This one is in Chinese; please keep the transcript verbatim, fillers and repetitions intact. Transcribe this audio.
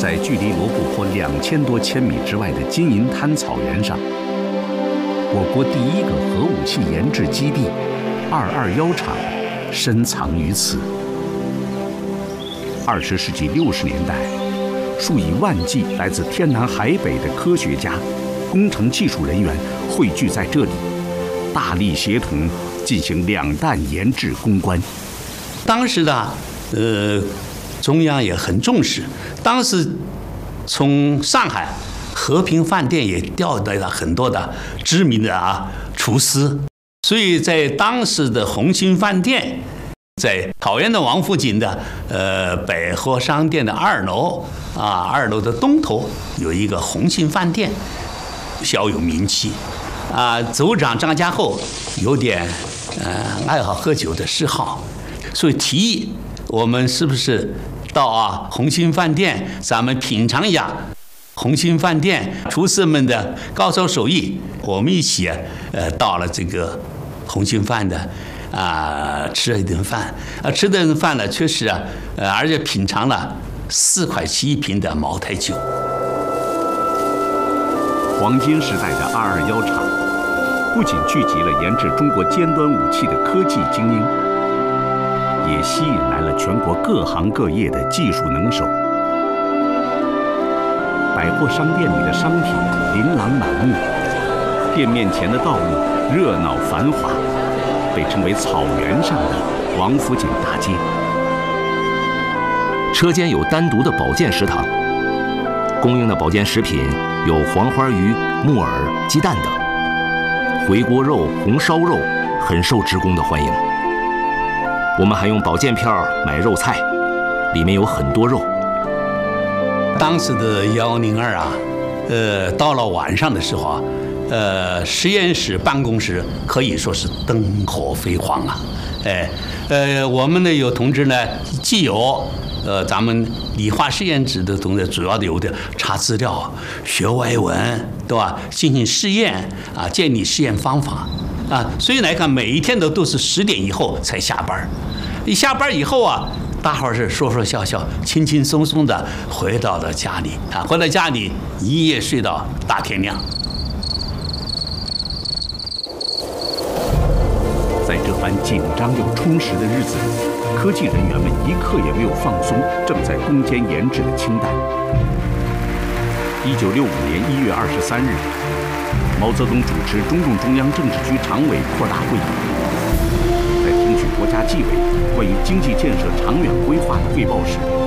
在距离罗布泊两千多千米之外的金银滩草原上，我国第一个核武器研制基地“二二幺厂”深藏于此。二十世纪六十年代，数以万计来自天南海北的科学家、工程技术人员汇聚在这里，大力协同进行两弹研制攻关。 当时的呃，中央也很重视，当时从上海和平饭店也调来了很多的知名的啊厨师，所以在当时的红星饭店，在桃园的王府井的呃百货商店的二楼啊，二楼的东头有一个红星饭店，小有名气啊。组长张家厚有点呃爱好喝酒的嗜好，所以提议我们是不是到啊红星饭店，咱们品尝一下红星饭店厨师们的高超手艺。我们一起呃到了这个红星饭的啊、呃、吃了一顿饭啊，吃顿饭呢确实啊呃而且品尝了四块七一瓶的茅台酒。 黄金时代的二二幺厂不仅聚集了研制中国尖端武器的科技精英，也吸引来了全国各行各业的技术能手。百货商店里的商品琳琅满目，店面前的道路热闹繁华，被称为草原上的王府井大街。 车间有单独的保健食堂，供应的保健食品有黄花鱼、木耳、鸡蛋等。回锅肉、红烧肉很受职工的欢迎。我们还用保健票买肉菜，里面有很多肉。 当时的幺零二啊，呃，到了晚上的时候啊，呃，实验室办公室可以说是灯火辉煌啊，哎，呃，我们呢有同志呢，既有呃咱们理化实验室的同志，主要的有的查资料、学外文，对吧？进行试验啊，建立实验方法啊，所以来看每一天都都是十点以后才下班，一下班以后啊。大伙儿是说说笑笑，轻轻松松的回到了家里啊，回到家里一夜睡到大天亮。 在这番紧张又充实的日子里，科技人员们一刻也没有放松正在攻坚研制的清单。一九六五年一月二十三日，毛泽东主持中共中央政治局常委扩大会议，在听取国家纪委关于经济建设长远规划的汇报时，